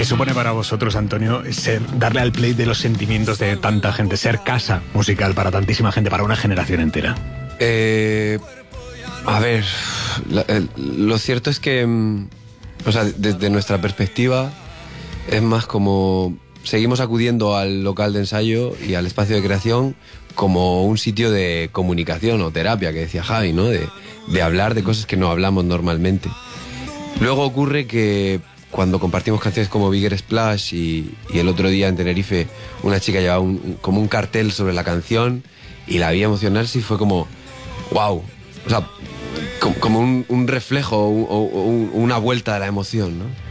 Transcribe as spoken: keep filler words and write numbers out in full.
supone para vosotros, Antonio, ser, darle al play de los sentimientos de tanta gente, ser casa musical para tantísima gente, para una generación entera? Eh, a ver, la, el, lo cierto es que, o sea, desde nuestra perspectiva, es más como seguimos acudiendo al local de ensayo y al espacio de creación como un sitio de comunicación o terapia, que decía Javi, ¿no? De, de hablar de cosas que no hablamos normalmente. Luego ocurre que cuando compartimos canciones como Bigger Splash y, y el otro día en Tenerife una chica llevaba un, como un cartel sobre la canción y la vi emocionarse y fue como wow, o sea, como, como un, un reflejo o, o, o una vuelta de la emoción, ¿no?